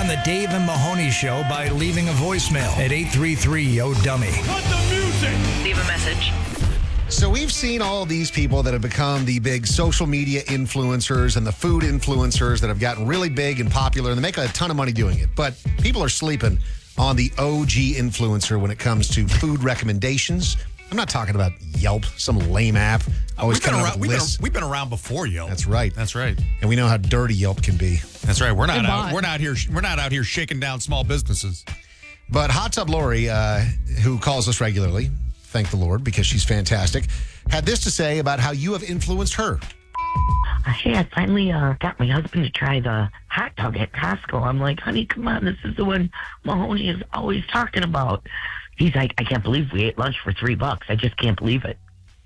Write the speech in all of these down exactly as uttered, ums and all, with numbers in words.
on the Dave and Mahoney Show by leaving a voicemail at eight three three, yo dummy. Cut the music! Leave a message. So we've seen all these people that have become the big social media influencers and the food influencers that have gotten really big and popular, and they make a ton of money doing it. But people are sleeping on the O G influencer when it comes to food recommendations. I'm not talking about Yelp, some lame app. Always we've, been coming around, up with we've, been, lists. we've been around before Yelp. That's right. That's right. And we know how dirty Yelp can be. That's right. We're not Good out, bot. we're not here we're not out here shaking down small businesses. But Hot Tub Lori, uh, who calls us regularly, thank the Lord because she's fantastic, had this to say about how you have influenced her. Hey, I finally uh, got my husband to try the hot dog at Costco. I'm like, honey, come on, this is the one Mahoney is always talking about. He's like, I can't believe we ate lunch for three bucks. I just can't believe it.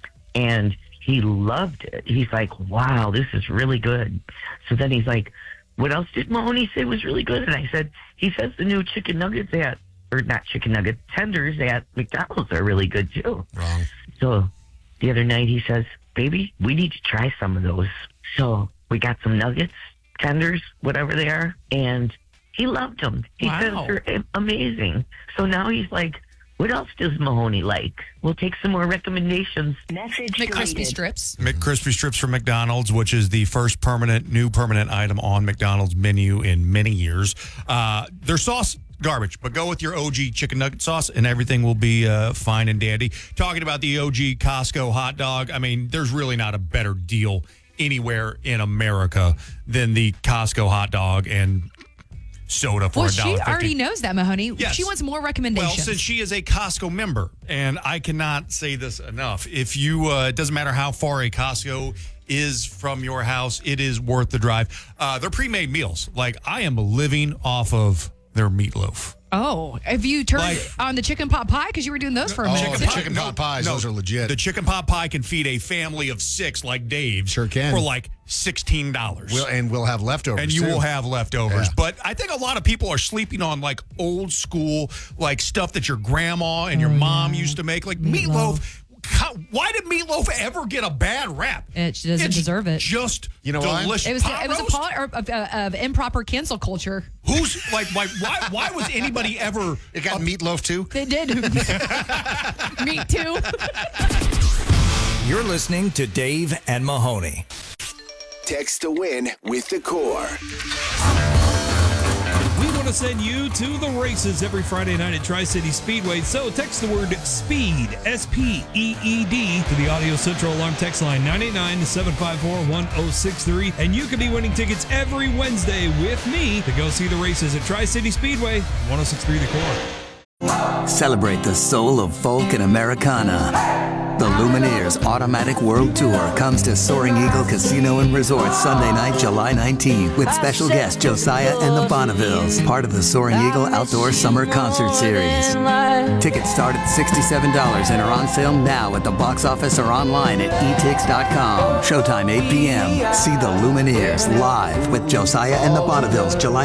And he loved it. He's like, wow, this is really good. So then he's like, what else did Mahoney say was really good? And I said, he says the new chicken nuggets at, or not chicken nuggets, tenders at McDonald's are really good too. Wrong. So the other night he says, baby, we need to try some of those. So we got some nuggets, tenders, whatever they are, and he loved them. He Wow. says they're a- amazing. So now he's like, what else does Mahoney like? We'll take some more recommendations. Message McCrispy deleted. strips. McCrispy strips from McDonald's, which is the first permanent, new permanent item on McDonald's menu in many years. Uh, their sauce, garbage, but go with your O G chicken nugget sauce and everything will be uh, fine and dandy. Talking about the O G Costco hot dog, I mean, there's really not a better deal anywhere in America than the Costco hot dog and soda for Well, a she dollar fifty. already knows that, Mahoney. Yes. She wants more Well, recommendations. since she is a Costco member, and I cannot say this enough, if you, uh, it doesn't matter how far a Costco is from your house, it is worth the drive. Uh, they're pre-made meals. Like, I am living off of their meatloaf. oh, have you turned Like- on the chicken pot pie? Because you were doing those for a Oh, minute. the too. chicken pot pies, those are legit. The chicken pot pie can feed a family of six like Dave. Sure can. For like sixteen dollars. We'll, and we'll have leftovers, and you too. will have leftovers. Yeah. But I think a lot of people are sleeping on like old school, like stuff that your grandma and your Oh, mom yeah. used to make, like Meatloaf. meatloaf. How- Why did meatloaf ever get a bad rap? It doesn't It's deserve it. Just You know why? delicious. It was Pot it was a roast? part of, of, of improper cancel culture. Who's like why why why was anybody ever? It got meatloaf, too? They did. Me too. You're listening to Dave and Mahoney. Text to win with the Core. We want to send you to the races every Friday night at Tri-City Speedway. So text the word SPEED, S P E E D, to the Audio Central Alarm text line nine eight nine, seven five four, one oh six three. And you could be winning tickets every Wednesday with me to go see the races at Tri-City Speedway, one oh six three The Core. Celebrate the soul of folk and Americana. The Lumineers Automatic World Tour comes to Soaring Eagle Casino and Resort Sunday night, July nineteenth, with special guest Josiah and the Bonnevilles, part of the Soaring Eagle Outdoor Summer Concert Series. Tickets start at sixty-seven dollars and are on sale now at the box office or online at e tix dot com. Showtime eight p.m. See the Lumineers live with Josiah and the Bonnevilles, July